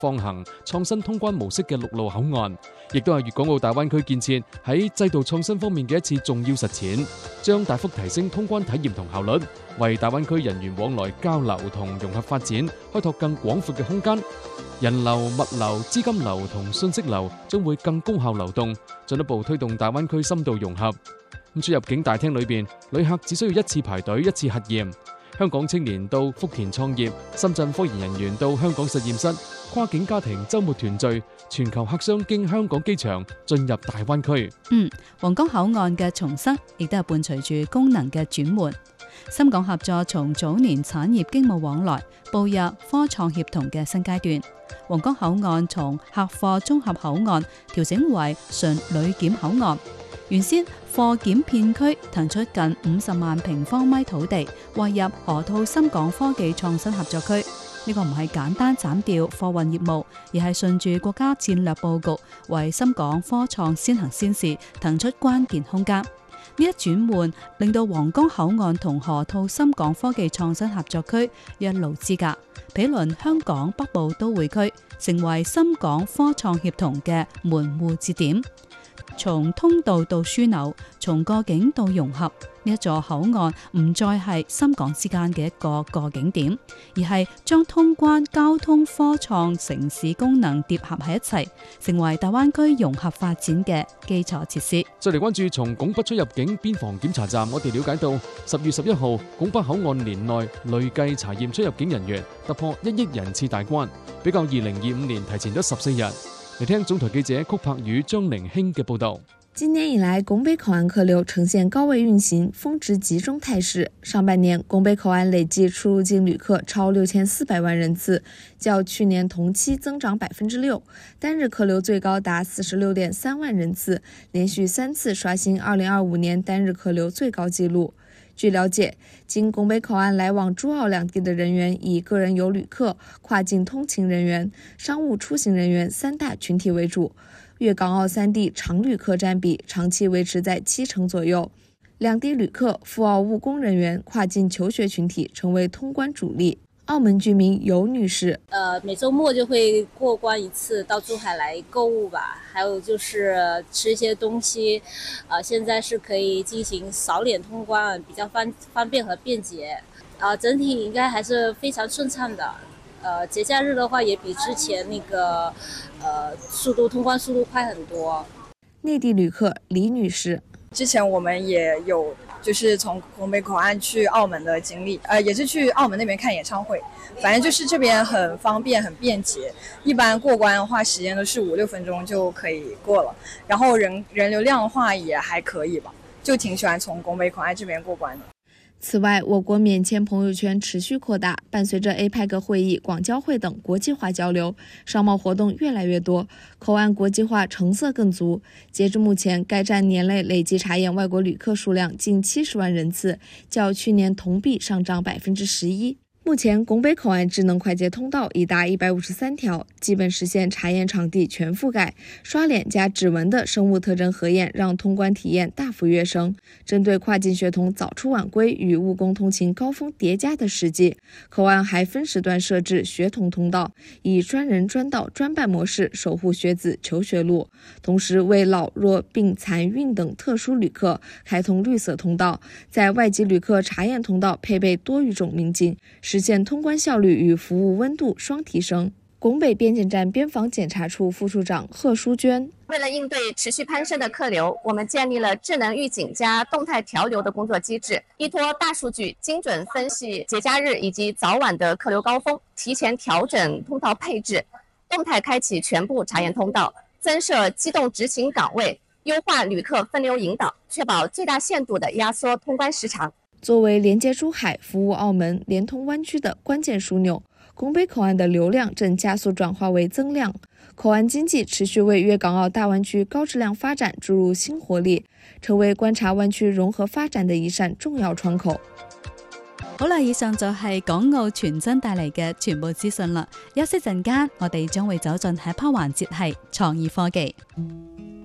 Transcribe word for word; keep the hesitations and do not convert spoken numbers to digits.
放行創新通關模式嘅陸路口岸，亦都係粵港澳大灣區建設喺制度創新方面嘅一次重要實踐，將大幅提升通關體驗同效率，為大灣區人員往來交流同融合發展開拓更廣闊嘅空間。人流、物流、資金流同信息流將會更高效流動，進一步推動大灣區深度融合。咁出入境大廳裏邊，旅客只需要一次排隊，一次核驗。香港青年到福田創業，深圳科研人員到香港實驗室，跨境家庭週末團聚，全球客商經香港機場進入大灣區。 嗯，皇崗口岸嘅重生亦都係伴隨住功能嘅轉換。深港合作從早年產業經貿往來步入科創協同嘅新階段。皇崗口岸從客貨綜合口岸調整為純旅檢口岸。原先貨檢片區騰出近五十萬平方米土地，劃入河套深港科技創新合作區。呢個唔係簡單斬掉貨運業務，而係順住國家戰略佈局，為深港科創先行先試騰出關鍵空間。呢一轉換令到皇崗口岸同河套深港科技創新合作區一路之隔，毗鄰香港北部都會區，成為深港科創協同嘅門戶節點。從通道到樞紐，從過境到融合，呢一座口岸唔再係深港之間嘅一個過境點，而係將通關、交通、科創、城市功能疊合喺一齊，成為大灣區融合發展嘅基礎設施。 再嚟關注從拱北出入境邊防檢查站，我哋了解到十月十一號拱北口岸年內累計查驗出入境人員突破一億人次大關，比較二零二五年提前咗十四日。嚟聽總台記者曲柏宇、張寧興嘅報道。 今年以來，拱北口岸客流呈現高位運行、峰值集中態勢。上半年，拱北口岸累計出入境旅客超六千四百萬人次，較去年同期增長百分之六，單日客流最高達四十六點三萬人次，連續三次刷新二零二五年單日客流最高紀錄。據了解，經拱北口岸來往珠澳兩地的人員以個人遊旅客、跨境通勤人員、商務出行人員三大群體為主。粵港澳三地常旅客佔比長期維持在七成左右，兩地旅客、赴澳務工人員、跨境求學群體成為通關主力。澳門居民尤女士， 呃，每周末就會過關一次，到珠海來購物吧。還有就是吃一些東西，呃，現在是可以進行掃臉通關，比較方方便和便捷。呃，整體應該還是非常順暢的。呃，節假日的話，也比之前那個，呃，速度通關速度快很多。 內地旅客李女士， 之前我們也有。就是從拱北口岸去澳門的經歷，呃，也是去澳門那邊看演唱會，反正就是這邊很方便很便捷，一般過關的話時間都是五六分鐘就可以過了，然後人人流量的話也還可以吧，就挺喜歡從拱北口岸這邊過關的。 此外，我國免簽朋友圈持續擴大，伴隨着 A P E C 會議、廣交會等國際化交流，商貿活動越來越多，口岸國際化成色更足。截至目前，該站年內累計查驗外國旅客數量近七十萬人次，較去年同比上漲百分之十一。目前，拱北口岸智能快捷通道已達一百五十三條，基本實現查驗場地全覆蓋。刷臉加指紋的生物特徵核驗讓通關體驗大幅躍升。針對跨境學童早出晚歸與務工通勤高峰疊加的時機，口岸還分時段設置學童通道，以專人專到專辦模式守護學子求學路，同時為老弱病殘孕等特殊旅客開通綠色通道，在外籍旅客查驗通道配備多語種明鏡，實現通關效率與服務溫度雙提升。拱北邊檢站邊防檢查處副處長賀淑娟， 為了應對持續攀升的客流，我們建立了智能預警加動態調流的工作機制，依託大數據精準分析節假日以及早晚的客流高峰，提前調整通道配置，動態開啟全部查驗通道，增設機動執行崗位，優化旅客分流引導，確保最大限度的壓縮通關時長。 作為連接珠海、服務澳門、連通灣區的關鍵樞紐，拱北口岸的流量正加速轉化為增量。口岸經濟持續為粵港澳大灣區高質量發展注入新活力，成為觀察灣區融合發展的一扇重要窗口。 好啦，以上就係港澳傳真帶嚟嘅全部資訊啦。休息陣間，我哋將會走進下一 part 環節係創意科技。